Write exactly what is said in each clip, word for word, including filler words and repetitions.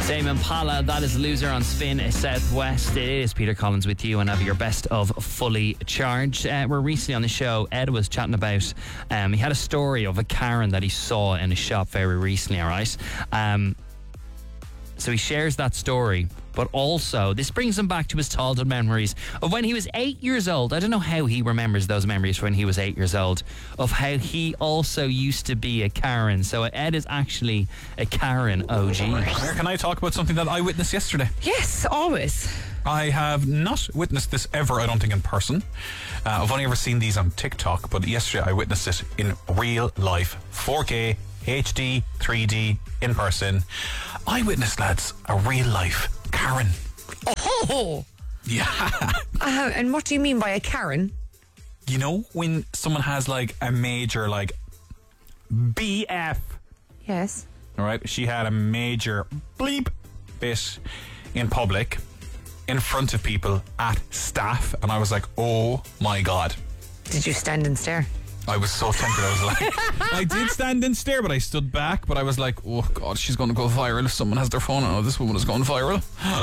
Tame Impala, that is Loser on Spin Southwest. It is Peter Collins with you and have your best of Fully Charged. Uh, we're recently on the show, Ed was chatting about, um, he had a story of a Karen that he saw in a shop very recently, alright? Um, so he shares that story, but also this brings him back to his childhood memories of when he was eight years old. I don't know how he remembers those memories when he was eight years old, of how he also used to be a Karen. So Ed is actually a Karen O G. Can I talk about something that I witnessed yesterday? Yes, always. I have not witnessed this ever, I don't think, in person. Uh, I've only ever seen these on TikTok, but yesterday I witnessed it in real life. four K, H D, three D, in person. I witnessed, lads, a real life Karen. Oh! Yeah. Uh, and what do you mean by a Karen? You know, when someone has like a major, like, B F. Yes. All right, she had a major bleep bit in public, in front of people, at staff, and I was like, oh my God. Did you stand and stare? I was so tempted. I was like, I did stand and stare, but I stood back. But I was like, oh God, she's going to go viral if someone has their phone. Oh, this woman is going viral.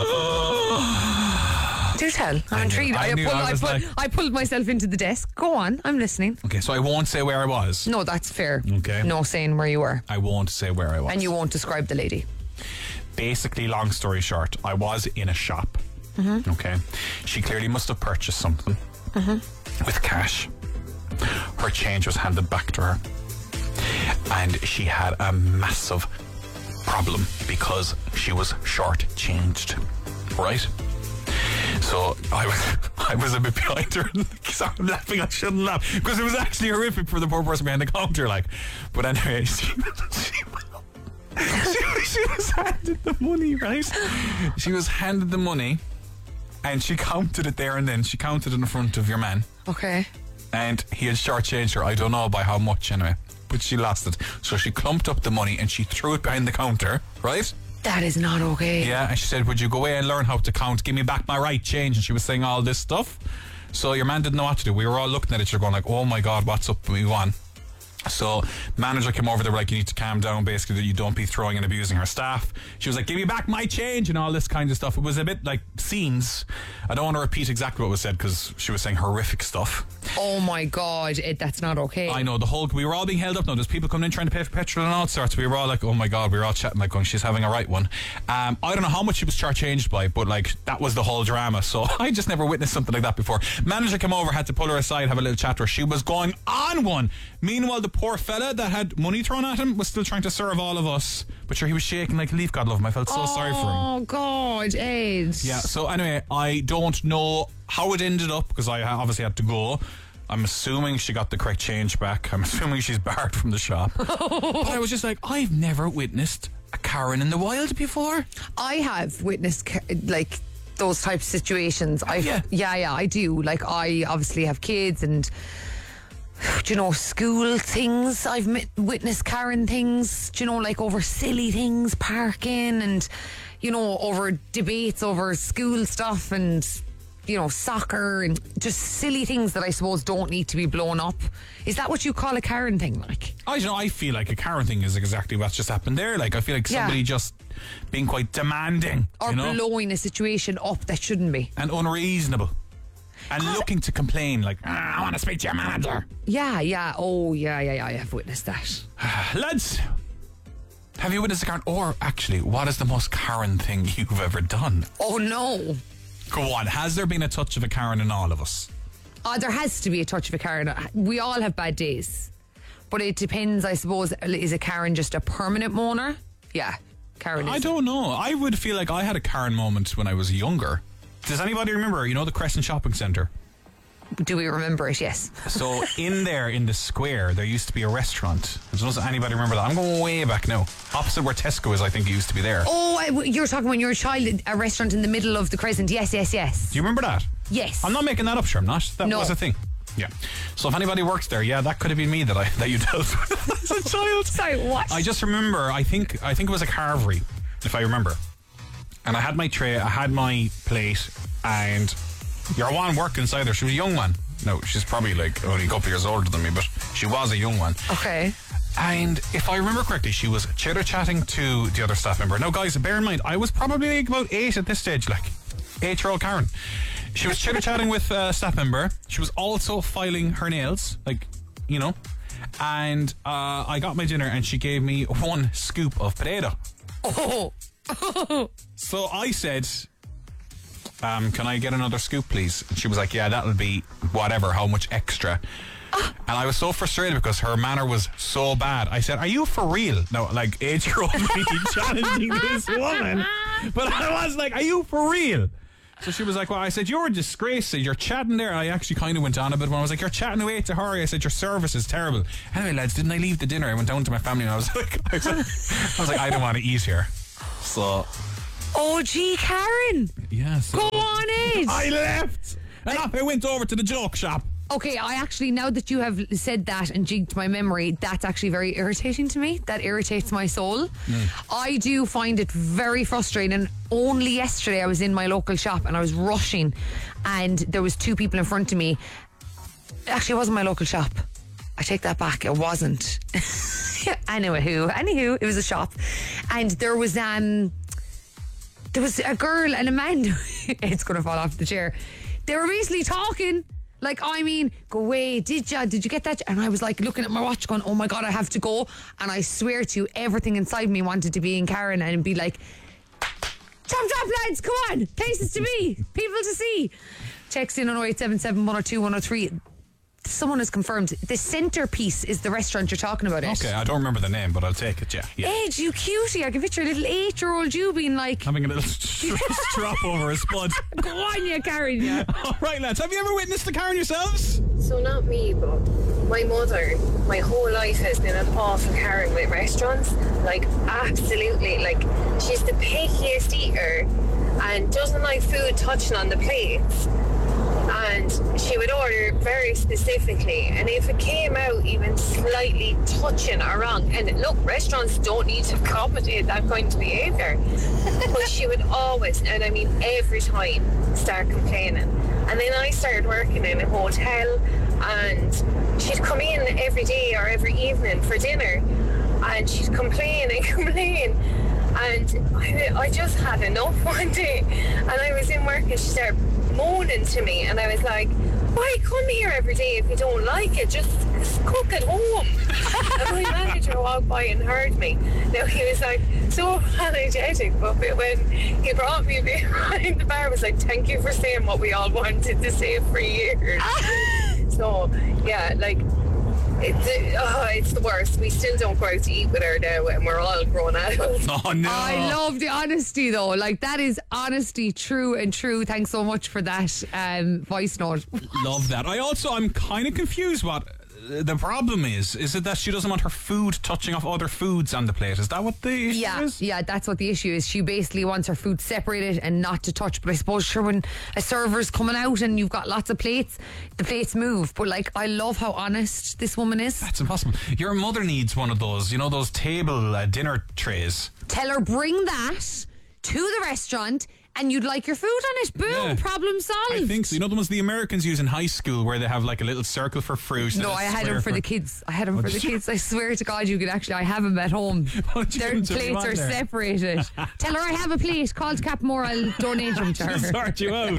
Do tell. I'm I intrigued. knew, I, I, knew, pulled, I, I, was pulled, like, I pulled myself into the desk. Go on, I'm listening. okay, so I won't say where I was. No, that's fair. Okay. No saying where you were. I won't say where I was. And you won't describe the lady. Basically, long story short, I was in a shop. Mm-hmm. Okay. She clearly must have purchased something mm-hmm. with cash. Her change was handed back to her. And she had a massive problem because she was short-changed. Right? So I was I was a bit behind her. Sorry, I'm laughing, I shouldn't laugh. Because it was actually horrific for the poor person behind the counter. Like, But anyway, she, she, she, she was handed the money, right? She was handed the money and she counted it there and then. She counted it in front of your man. Okay. And he had shortchanged her. I don't know by how much anyway. But she lost it. So she clumped up the money and she threw it behind the counter, right? That is not okay. Yeah, and she said, would you go away and learn how to count? Give me back my right change. And she was saying all this stuff. So your man didn't know what to do. We were all looking at each other going like, oh my God, what's up with you on? So manager came over, they were like, you need to calm down, basically, that you don't be throwing and abusing her staff. She was like, give me back my change and all this kind of stuff. It was a bit like scenes. I don't want to repeat exactly what was said because she was saying horrific stuff. Oh my God, it, that's not okay. I know, the whole, we were all being held up now. There's people coming in trying to pay for petrol and all sorts. We were all like, oh my God, we were all chatting like going, she's having a right one. Um, I don't know how much she was changed by, but like that was the whole drama. So I just never witnessed something like that before. Manager came over, had to pull her aside, have a little chat to her. She was going on one. Meanwhile, the poor fella that had money thrown at him was still trying to serve all of us. But sure, he was shaking like a leaf, God love him. I felt so oh, sorry for him. Oh God, Ed. Yeah, so anyway, I don't know how it ended up because I obviously had to go. I'm assuming she got the correct change back. I'm assuming she's barred from the shop. But I was just like, I've never witnessed a Karen in the wild before. I have witnessed like those types of situations. I yeah. yeah, yeah, I do. Like I obviously have kids and do you know, school things. I've mit- witnessed Karen things, do you know, like over silly things, parking and, you know, over debates over school stuff and, you know, soccer and just silly things that I suppose don't need to be blown up. Is that what you call a Karen thing, like? I don't know, I feel like a Karen thing is exactly what's just happened there. Like, I feel like somebody yeah. just being quite demanding. Or you know? blowing a situation up that shouldn't be. And unreasonable. And God. Looking to complain, like, ah, I want to speak to your manager. Yeah, yeah. Oh, yeah, yeah, yeah. I have witnessed that. Lads, have you witnessed a Karen? Or actually, what is the most Karen thing you've ever done? Oh, no. Go on. Has there been a touch of a Karen in all of us? Oh, there has to be a touch of a Karen. We all have bad days. But it depends, I suppose. Is a Karen just a permanent moaner? Yeah, Karen is. I don't know. I would feel like I had a Karen moment when I was younger. Does anybody remember, you know, the Crescent Shopping Centre? Do we remember it? Yes. So in there, in the square, there used to be a restaurant. Does anybody remember that? I'm going way back now. Opposite where Tesco is, I think it used to be there. Oh, you were talking when you were a child, a restaurant in the middle of the Crescent. Yes, yes, yes. Do you remember that? Yes. I'm not making that up, sure I'm not. That no. was a thing. Yeah. So if anybody works there, yeah, that could have been me that I that you dealt with as a child. Sorry, what? I just remember, I think I think it was a carvery, if I remember. And I had my tray, I had my plate, and your one worked inside there. She was a young one. No, she's probably like only a couple of years older than me, but she was a young one. Okay. And if I remember correctly, she was chitter-chatting to the other staff member. Now, guys, bear in mind, I was probably like about eight at this stage, like eight-year-old Karen. She was chitter-chatting with a staff member. She was also filing her nails, like, you know. And uh, I got my dinner and she gave me one scoop of potato. Oh. So I said, um, can I get another scoop, please? And she was like, yeah, that'll be whatever, how much extra. And I was so frustrated because her manner was so bad. I said, are you for real? No, like eight-year-old me challenging this woman. But I was like, are you for real? So she was like, well, I said, you're a disgrace. You're chatting there. I actually kind of went on a bit when I was like, you're chatting away to her. I said, your service is terrible. Anyway, lads, didn't I leave the dinner? I went down to my family and I was like, I was like, I, was like, I don't want to eat here. So. Oh, gee, Karen. Yeah. So Go on in. I left. And off I went over to the joke shop. Okay, I actually, now that you have said that and jigged my memory, that's actually very irritating to me. That irritates my soul. Mm. I do find it very frustrating. Only yesterday I was in my local shop and I was rushing and there was two people in front of me. Actually, it wasn't my local shop. I take that back. It wasn't. anyway, who? Anywho, it was a shop. And there was, um, there was a girl and a man. It's going to fall off the chair. They were basically talking. Like, I mean, go away, did ya? Did you get that? And I was like looking at my watch going, oh my God, I have to go. And I swear to you, everything inside me wanted to be in Karen and be like, chop chop lads, come on, places to be, people to see. Text in on oh eight seven seven, one oh two, one oh three. Someone has confirmed the centrepiece is the restaurant you're talking about. It. Okay, I don't remember the name, but I'll take it. Yeah, yeah. Age, you cutie! I can picture a little eight-year-old you being like having a little strap over his spud. Go on, you Karen. Yeah. All right, lads. Have you ever witnessed the Karen yourselves? So not me, but my mother. My whole life has been an awful Karen with restaurants. Like absolutely, like she's the pickiest eater and doesn't like food touching on the plates. And she would order very specifically, and if it came out even slightly touching or wrong, and look, restaurants don't need to accommodate that kind of behaviour, but she would always, and I mean every time, start complaining. And then I started working in a hotel, and she'd come in every day or every evening for dinner, and she'd complain and complain. And I, I just had enough one day, and I was in work and she started moaning to me, and I was like, why come here every day if you don't like it? Just, just cook at home. And my manager walked by and heard me. Now he was like so apologetic, but when he brought me behind the bar, I was like, thank you for saying what we all wanted to say for years. So yeah, like It's, oh, it's the worst. We still don't go out to eat with her now, and we're all grown adults. Oh no! I love the honesty, though. Like, that is honesty, true and true. Thanks so much for that um, voice note. Love that. I also, I'm kind of confused what the problem is. Is it that she doesn't want her food touching off other foods on the plate? Is that what the issue yeah, is? Yeah, that's what the issue is. She basically wants her food separated and not to touch. But I suppose, sure, when a server's coming out and you've got lots of plates, the plates move. But, like, I love how honest this woman is. That's impossible. Your mother needs one of those, you know, those table uh, dinner trays. Tell her, bring that to the restaurant and you'd like your food on it. Boom, yeah. Problem solved. I think so. You know the ones the Americans use in high school where they have like a little circle for fruit? No, I had them for, for the kids. I had them for the kids. I swear to God, you could actually, I have them at home. Their plates are separated. Tell her I have a plate. Call Capmore, I'll donate them to her. Sort you out.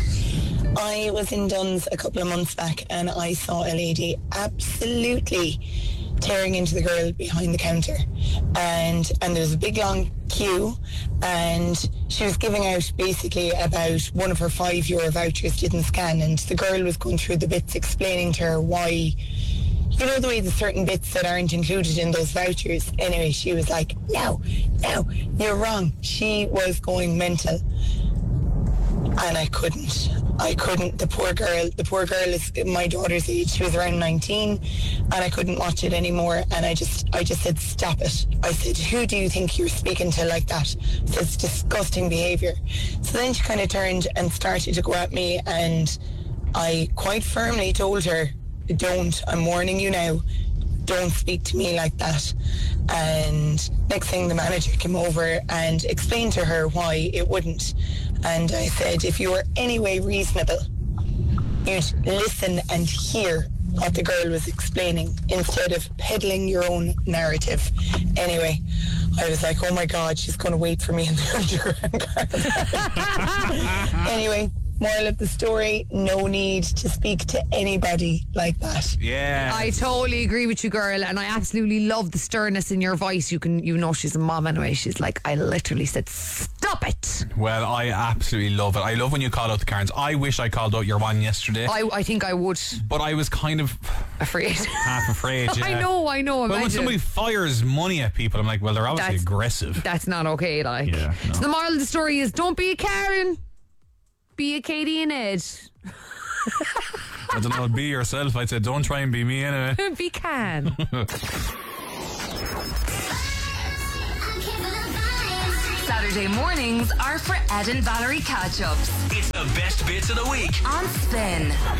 I was in Dunn's a couple of months back and I saw a lady absolutely tearing into the girl behind the counter, and and there was a big long queue, and she was giving out basically about one of her five euro vouchers didn't scan, and the girl was going through the bits explaining to her why, you know, the way the certain bits that aren't included in those vouchers. Anyway, she was like, no, no, you're wrong. She was going mental. And I couldn't. I couldn't. The poor girl, the poor girl is my daughter's age. She was around nineteen, and I couldn't watch it anymore. And I just, I just said, stop it. I said, who do you think you're speaking to like that? So it's disgusting behaviour. So then she kind of turned and started to go at me, and I quite firmly told her, don't, I'm warning you now, don't speak to me like that. And next thing, the manager came over and explained to her why it wouldn't. And I said, if you were any way reasonable, you'd listen and hear what the girl was explaining instead of peddling your own narrative. Anyway, I was like, oh my God, she's going to wait for me in the underground car. Anyway, moral of the story, no need to speak to anybody like that. Yeah. I totally agree with you, girl, and I absolutely love the sternness in your voice. You can, you know, she's a mom anyway. She's like, I literally said, stop it. Well, I absolutely love it. I love when you call out the Karens. I wish I called out your one yesterday. I, I think I would. But I was kind of afraid. half afraid. Yeah. I know, I know. But when imagine. somebody fires money at people, I'm like, well, they're obviously That's- aggressive. That's not okay, like. Yeah, no. So the moral of the story is, don't be a Karen. Be a Katie and Ed. I don't know, be yourself. I'd say don't try and be me anyway. Be can. Saturday mornings are for Ed and Valerie catch-ups It's the best bits of the week. on Spin.